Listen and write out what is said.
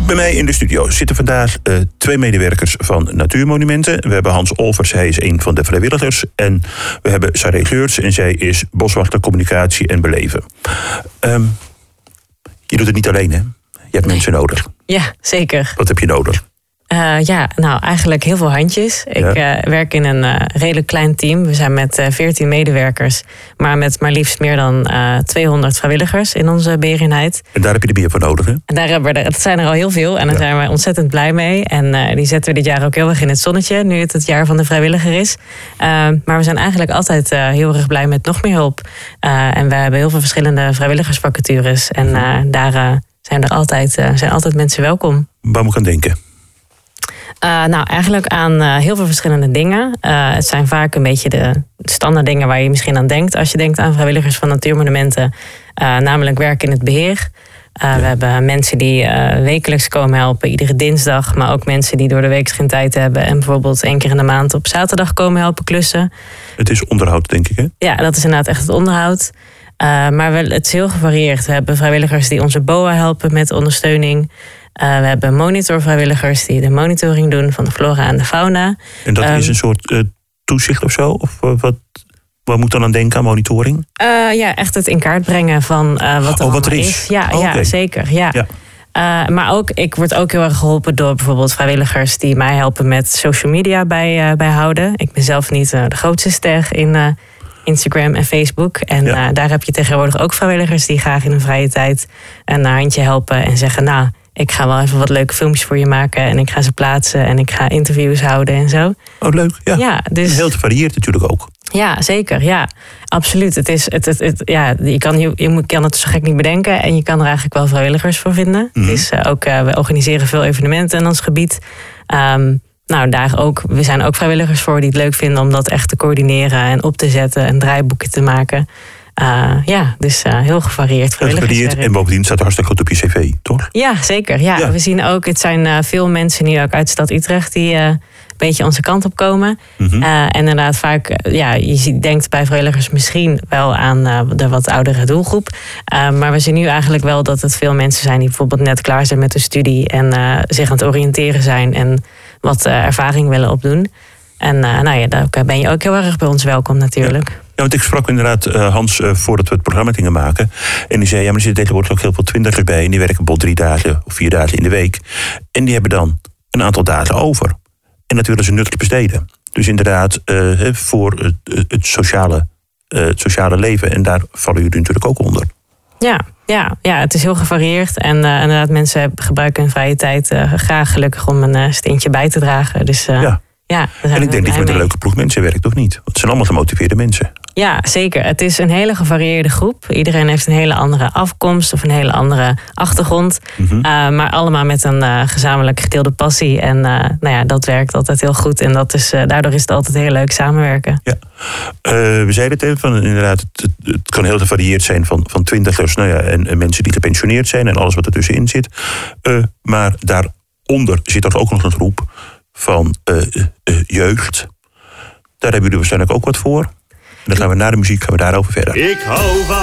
Bij mij in de studio zitten vandaag 2 medewerkers van Natuurmonumenten. We hebben Hans Olvers, hij is een van de vrijwilligers. En we hebben Sarah Geurts en zij is boswachter communicatie en beleven. Je doet het niet alleen, hè? Je hebt mensen nodig. Ja, zeker. Wat heb je nodig? Eigenlijk heel veel handjes. Ik werk in een redelijk klein team. We zijn met 14 medewerkers, maar met maar liefst meer dan 200 vrijwilligers in onze beheereenheid. En daar heb je er meer voor nodig, hè? En dat zijn er al heel veel en daar zijn we ontzettend blij mee. En die zetten we dit jaar ook heel erg in het zonnetje, nu het jaar van de vrijwilliger is. Maar we zijn eigenlijk altijd heel erg blij met nog meer hulp. En we hebben heel veel verschillende vrijwilligersvacatures. En daar zijn altijd mensen welkom. Waar moet ik aan denken? Eigenlijk aan heel veel verschillende dingen. Het zijn vaak een beetje de standaard dingen waar je misschien aan denkt als je denkt aan vrijwilligers van Natuurmonumenten. Namelijk werk in het beheer. We hebben mensen die wekelijks komen helpen, iedere dinsdag. Maar ook mensen die door de week geen tijd hebben en bijvoorbeeld 1 keer in de maand op zaterdag komen helpen klussen. Het is onderhoud, denk ik, hè? Ja, dat is inderdaad echt het onderhoud. Maar het is heel gevarieerd. We hebben vrijwilligers die onze BOA helpen met ondersteuning. We hebben monitorvrijwilligers die de monitoring doen van de flora en de fauna. En dat is een soort toezicht of zo? Of wat moet dan aan denken aan monitoring? Echt het in kaart brengen van wat er is. Ja, zeker. Ja. Maar ook, ik word ook heel erg geholpen door bijvoorbeeld vrijwilligers die mij helpen met social media bijhouden. Ik ben zelf niet de grootste ster in Instagram en Facebook. En daar heb je tegenwoordig ook vrijwilligers die graag in hun vrije tijd een handje helpen en zeggen, ik ga wel even wat leuke filmpjes voor je maken en ik ga ze plaatsen en ik ga interviews houden en zo. Oh, leuk. Ja, dus heel gevarieerd natuurlijk ook. Ja, zeker. Ja, absoluut. Het is, je kan het zo gek niet bedenken en je kan er eigenlijk wel vrijwilligers voor vinden. Mm-hmm. Het is we organiseren veel evenementen in ons gebied. We zijn ook vrijwilligers voor die het leuk vinden om dat echt te coördineren en op te zetten en draaiboeken te maken. Heel gevarieerd vrijwilligerswerk. En bovendien staat er hartstikke goed op je cv, toch? Ja, zeker. Ja. We zien ook, het zijn veel mensen nu ook uit de stad Utrecht die een beetje onze kant op komen. Mm-hmm. En inderdaad vaak, je denkt bij vrijwilligers misschien wel aan de wat oudere doelgroep. Maar we zien nu eigenlijk wel dat het veel mensen zijn die bijvoorbeeld net klaar zijn met de studie en zich aan het oriënteren zijn en wat ervaring willen opdoen. En daar ben je ook heel erg bij ons welkom natuurlijk. Ja, want ik sprak inderdaad Hans voordat we het programma gingen maken. En die zei, maar er zitten tegenwoordig ook heel veel twintigers bij. En die werken bijvoorbeeld 3 dagen of 4 dagen in de week. En die hebben dan een aantal dagen over. En dat willen ze nuttig besteden. Dus inderdaad voor het sociale leven. En daar vallen jullie natuurlijk ook onder. Ja, het is heel gevarieerd. En inderdaad, mensen gebruiken hun vrije tijd graag gelukkig om een steentje bij te dragen. Dus en ik denk dat je met een leuke ploeg mensen werkt, of niet? Want het zijn allemaal gemotiveerde mensen. Ja, zeker. Het is een hele gevarieerde groep. Iedereen heeft een hele andere afkomst of een hele andere achtergrond. Mm-hmm. Maar allemaal met een gezamenlijk gedeelde passie. En dat werkt altijd heel goed. En daardoor is het altijd heel leuk samenwerken. Ja. We zeiden het even, inderdaad, het kan heel gevarieerd zijn van twintigers en mensen die gepensioneerd zijn en alles wat er tussenin zit. Maar daaronder zit er ook nog een groep van jeugd. Daar hebben jullie waarschijnlijk ook wat voor. En dan gaan we na de muziek daarover verder. Ik hou van